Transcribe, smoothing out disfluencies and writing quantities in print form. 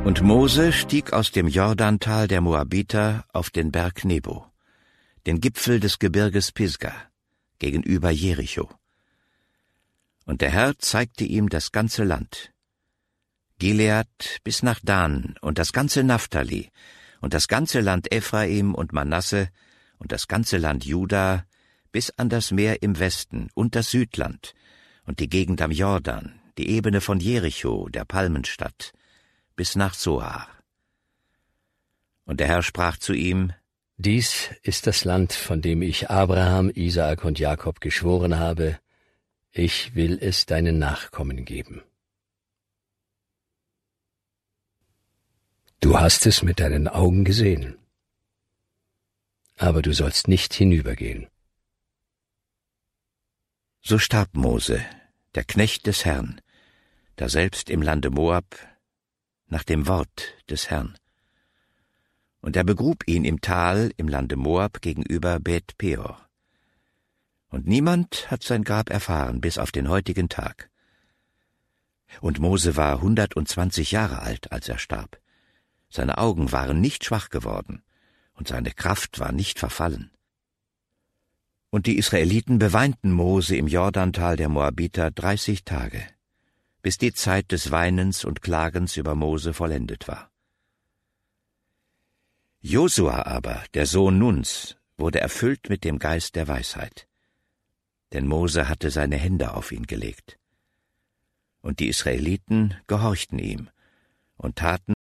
Und Mose stieg aus dem Jordantal der Moabiter auf den Berg Nebo, den Gipfel des Gebirges Pisga, gegenüber Jericho. Und der Herr zeigte ihm das ganze Land, Gilead bis nach Dan und das ganze Naphtali und das ganze Land Ephraim und Manasse und das ganze Land Juda bis an das Meer im Westen und das Südland und die Gegend am Jordan, die Ebene von Jericho, der Palmenstadt, bis nach Zoar. Und der Herr sprach zu ihm: Dies ist das Land, von dem ich Abraham, Isaak und Jakob geschworen habe, ich will es deinen Nachkommen geben. Du hast es mit deinen Augen gesehen, aber du sollst nicht hinübergehen. So starb Mose, der Knecht des Herrn, daselbst im Lande Moab, nach dem Wort des Herrn. Und er begrub ihn im Tal im Lande Moab gegenüber Bet Peor. Und niemand hat sein Grab erfahren bis auf den heutigen Tag. Und Mose war 120 Jahre alt, als er starb. Seine Augen waren nicht schwach geworden, und seine Kraft war nicht verfallen. Und die Israeliten beweinten Mose im Jordantal der Moabiter 30 Tage, bis die Zeit des Weinens und Klagens über Mose vollendet war. Josua aber, der Sohn Nuns, wurde erfüllt mit dem Geist der Weisheit, denn Mose hatte seine Hände auf ihn gelegt. Und die Israeliten gehorchten ihm und taten